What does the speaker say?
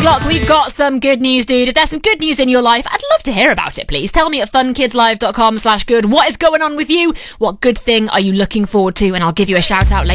o'clock, we've got some good news, dude. If there's some good news in your life, I'd love to hear about it, please. Tell me at funkidslive.com/good. What is going on with you? What good thing are you looking forward to? And I'll give you a shout out later.